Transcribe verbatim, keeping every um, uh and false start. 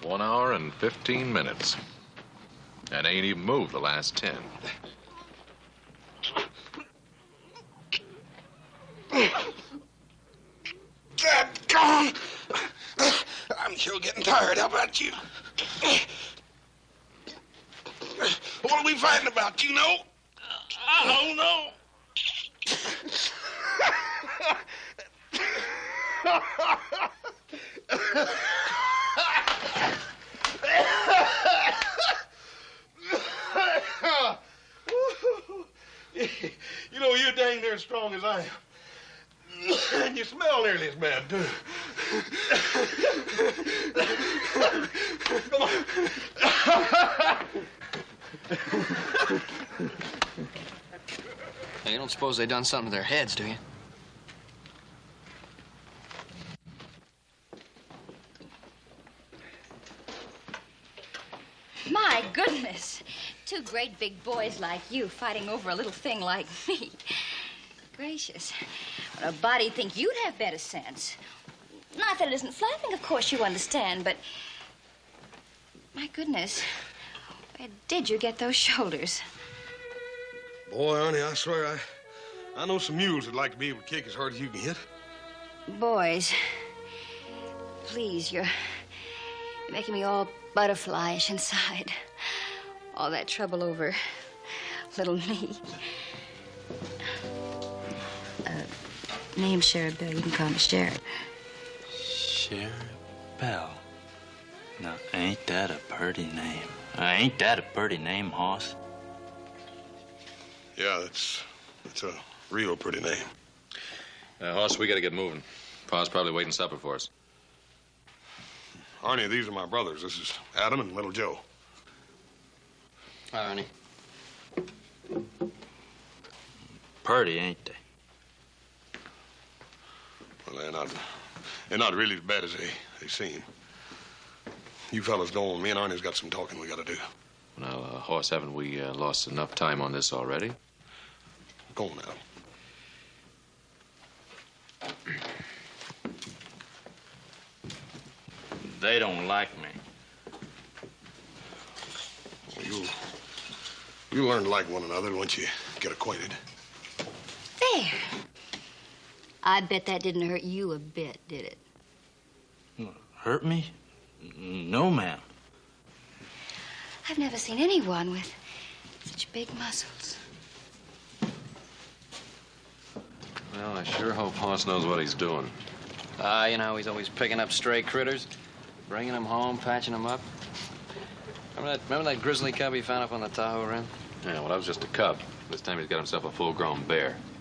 One hour and fifteen minutes. And ain't even moved the last ten. Dadgone! I'm sure getting tired. How about you? What are we fighting about, you know? I don't know. You know, you're dang near as strong as I am. And you smell nearly as bad, too. Come on. Hey, you don't suppose they done something to their heads, do you? My goodness. Two great big boys like you fighting over a little thing like me. Gracious. Well, a body'd think you'd have better sense. Not that it isn't flattering, of course you understand, but... My goodness. Where did you get those shoulders? Boy, honey, I swear, I, I know some mules that'd like to be able to kick as hard as you can hit. Boys, please, you're, you're making me all butterflyish inside. All that trouble over little me. Uh, name's Sheriff Bell. You can call me Sheriff. Sheriff Bell. Now, ain't that a pretty name? Uh, ain't that a pretty name, Hoss? Yeah, that's, that's a real pretty name. Uh, Hoss, we gotta get moving. Pa's probably waiting supper for us. Arnie, these are my brothers. This is Adam and little Joe. Hi, Arnie. Purty, ain't they? Well, they're not, they're not really as bad as they, they seem. You fellas go on. Me and Arnie's got some talking we gotta do. Now, uh, Hoss, haven't we uh, lost enough time on this already? Go on now. They don't like me. You'll, you'll learn to like one another once you get acquainted. There. I bet that didn't hurt you a bit, did it? Hurt me? No, ma'am. I've never seen anyone with such big muscles. Well, I sure hope Hoss knows what he's doing. Ah, uh, you know, he's always picking up stray critters, bringing them home, patching them up. Remember that, remember that grizzly cub he found up on the Tahoe Rim? Yeah, well, that was just a cub. This time he's got himself a full-grown bear.